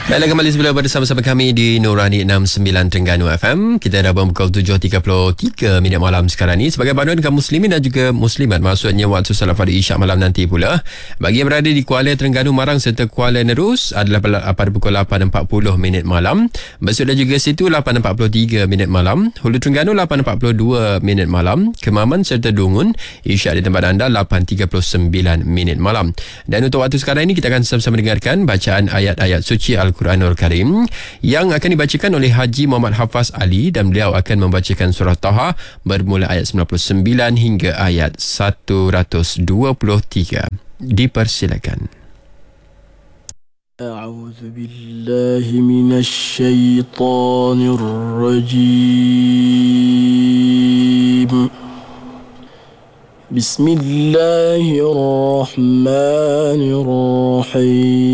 Baiklah, kembali sebelah bersama-sama kami di Nurani 69 Terengganu FM. Kita dah pukul 7.33 minit malam sekarang ni. Sebagai panduan kaum muslimin dan juga muslimat, maksudnya waktu salat fardu Isyak malam nanti pula. Bagi yang berada di Kuala Terengganu, Marang serta Kuala Nerus adalah pada pukul 8.40 minit malam. Besut dan juga Situ 8.43 minit malam. Hulu Terengganu 8.42 minit malam. Kemaman serta Dungun Isyak di tempat anda 8.39 minit malam. Dan untuk waktu sekarang ini kita akan sama-sama dengarkan bacaan ayat-ayat suci Al-Quranul Karim yang akan dibacakan oleh Haji Muhammad Hafaz Ali, dan beliau akan membacakan surah Taha bermula ayat 99 hingga ayat 123. Dipersilakan. A'udzu billahi minasy syaithanir rajim. Bismillahirrahmanirrahim.